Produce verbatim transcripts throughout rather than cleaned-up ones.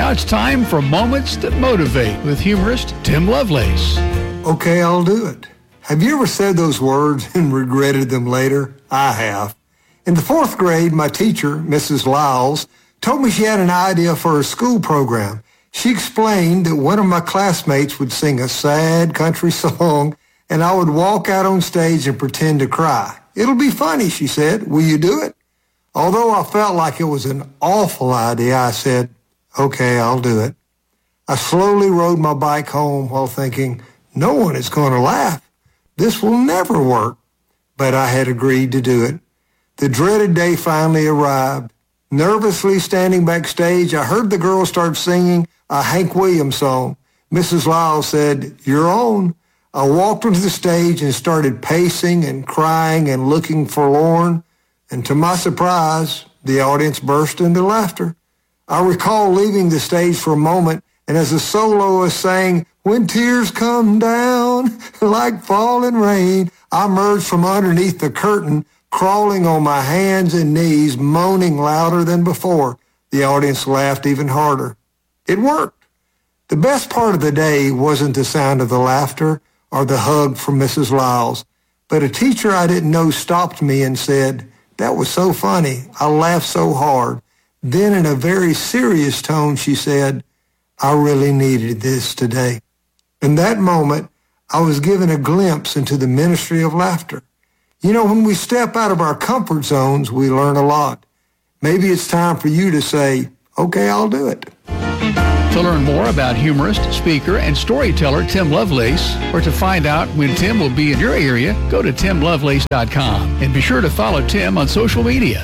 Now it's time for Moments That Motivate with humorist Tim Lovelace. Okay, I'll do it. Have you ever said those words and regretted them later? I have. In the fourth grade, my teacher, Missus Lyles, told me she had an idea for a school program. She explained that one of my classmates would sing a sad country song, and I would walk out on stage and pretend to cry. It'll be funny, she said. Will you do it? Although I felt like it was an awful idea, I said, okay, I'll do it. I slowly rode my bike home while thinking, no one is going to laugh. This will never work. But I had agreed to do it. The dreaded day finally arrived. Nervously standing backstage, I heard the girls start singing a Hank Williams song. Missus Lyles said, you're on. I walked onto the stage and started pacing and crying and looking forlorn. And to my surprise, the audience burst into laughter. I recall leaving the stage for a moment, and as the soloist sang, when tears come down like falling rain, I emerged from underneath the curtain, crawling on my hands and knees, moaning louder than before. The audience laughed even harder. It worked. The best part of the day wasn't the sound of the laughter or the hug from Missus Lyles, but a teacher I didn't know stopped me and said, that was so funny. I laughed so hard. Then in a very serious tone, she said, I really needed this today. In that moment, I was given a glimpse into the ministry of laughter. You know, when we step out of our comfort zones, we learn a lot. Maybe it's time for you to say, okay, I'll do it. To learn more about humorist, speaker, and storyteller Tim Lovelace, or to find out when Tim will be in your area, go to tim lovelace dot com. And be sure to follow Tim on social media.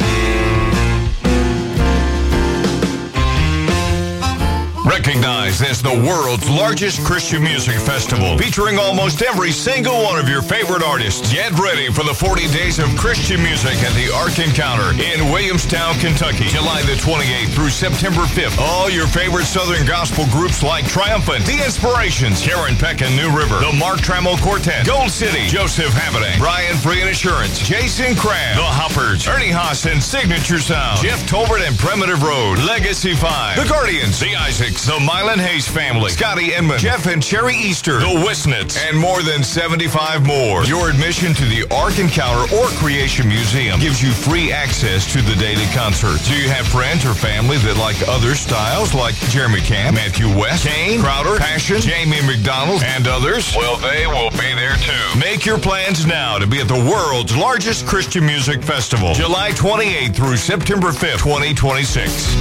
Recognized as the world's largest Christian music festival, featuring almost every single one of your favorite artists. Get ready for the forty days of Christian music at the Ark Encounter in Williamstown, Kentucky, July the twenty-eighth through September fifth. All your favorite Southern gospel groups like Triumphant, The Inspirations, Karen Peck and New River, the Mark Trammell Quartet, Gold City, Joseph Habedank, Brian Free and Assurance, Jason Crabb, The Hoppers, Ernie Haas and Signature Sound, Jeff Tolbert and Primitive Road, Legacy five, The Guardians, The Isaacs, The Mylan Hayes Family, Scotty Inman, Jeff and Cherry Easter, The Wisnets, and more than seventy-five more. Your admission to the Ark Encounter or Creation Museum gives you free access to the daily concerts. Do you have friends or family that like other styles like Jeremy Camp, Matthew West, Kane, Crowder, Passion, Jamie McDonald, and others? Well, they will be there too. Make your plans now to be at the world's largest Christian music festival, July twenty-eighth through September fifth, twenty twenty-six.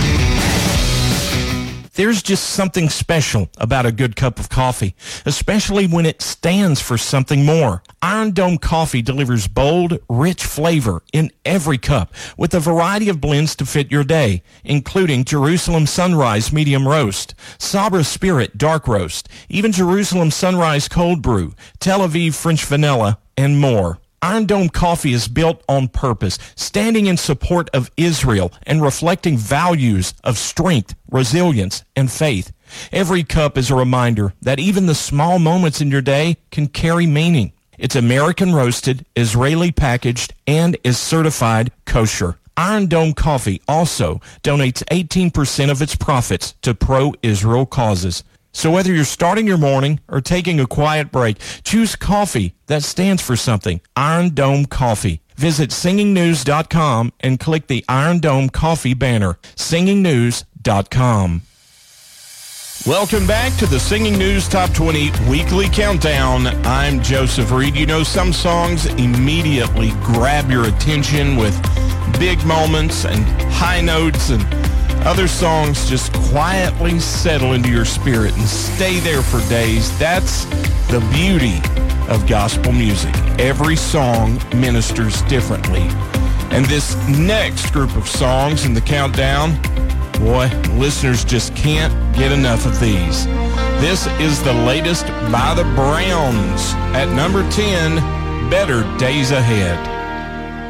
There's just something special about a good cup of coffee, especially when it stands for something more. Iron Dome Coffee delivers bold, rich flavor in every cup with a variety of blends to fit your day, including Jerusalem Sunrise Medium Roast, Sabra Spirit Dark Roast, even Jerusalem Sunrise Cold Brew, Tel Aviv French Vanilla, and more. Iron Dome Coffee is built on purpose, standing in support of Israel and reflecting values of strength, resilience, and faith. Every cup is a reminder that even the small moments in your day can carry meaning. It's American roasted, Israeli packaged, and is certified kosher. Iron Dome Coffee also donates eighteen percent of its profits to pro-Israel causes. So whether you're starting your morning or taking a quiet break, choose coffee that stands for something. Iron Dome Coffee. Visit singing news dot com and click the Iron Dome Coffee banner. singing news dot com. Welcome back to the Singing News Top twenty Weekly Countdown. I'm Joseph Reed. You know, some songs immediately grab your attention with big moments and high notes, and other songs just quietly settle into your spirit and stay there for days. That's the beauty of gospel music. Every song ministers differently. And this next group of songs in the countdown, boy, listeners just can't get enough of these. This is the latest by the Browns. At number ten, Better Days Ahead.